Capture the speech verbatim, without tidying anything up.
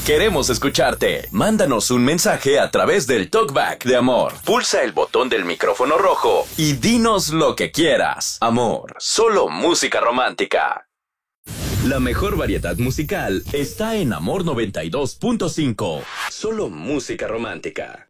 Queremos escucharte. Mándanos un mensaje a través del Talkback de Amor. Pulsa el botón del micrófono rojo y dinos lo que quieras. Amor, solo música romántica. La mejor variedad musical está en Amor noventa y dos punto cinco. Solo música romántica.